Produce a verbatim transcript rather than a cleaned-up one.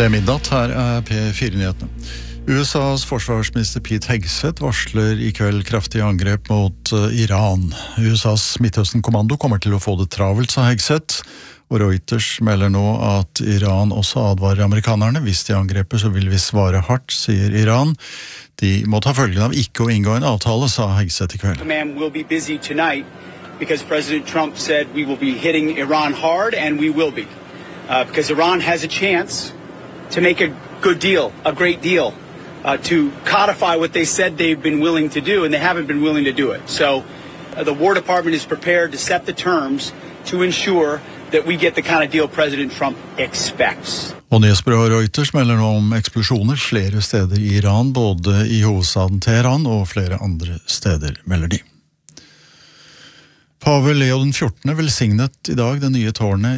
Det er midnatt, her er P fire-nyhetene. U S A's forsvarsminister Pete Hegseth varsler i kveld kraftige angrep mot Iran. U S A's Midtøsten-kommando kommer til å få det travelt, sa Hegseth, og Reuters melder nå at Iran også advarer amerikanerne. Hvis de angreper, så vil vi svare hardt, sier Iran. De må ta følgen av ikke å inngå en avtale, sa Hegseth i kveld. Command will be busy tonight because President Trump said we will be hitting Iran hard, and we will be. Uh, because Iran has a chance to make a good deal, a great deal, uh, to codify what they said they've been willing to do, and they haven't been willing to do it. So uh, the War Department is prepared to set the terms to ensure that we get the kind of deal President Trump expects. Og nyhetsbyrået Reuters melder nå om eksplosjoner flere steder i Iran, både i hovedstaden Teheran og flere andre steder, melder de. Pave Leo den fjortende velsignet i dag det nye tårnet